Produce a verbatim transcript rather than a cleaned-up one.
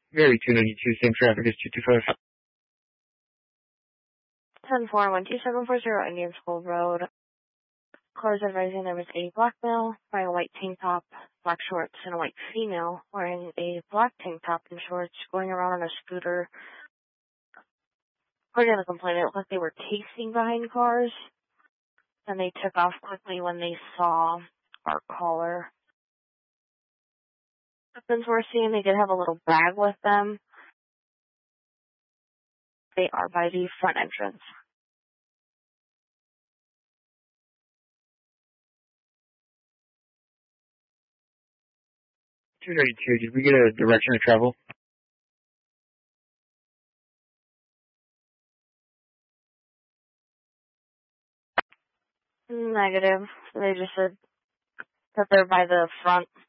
Very two ninety-two, same traffic as two two five. ten four one two seven four zero Indian School Road. Cars advising there was a black male wearing a white tank top, black shorts, and a white female wearing a black tank top and shorts going around on a scooter. According to the complaint, it looked like they were chasing behind cars, and they took off quickly when they saw our caller. Weapons we're seeing, they did have a little bag with them. They are by the front entrance. two ninety-two, did we get a direction of travel? Negative. They just said that they're by the front.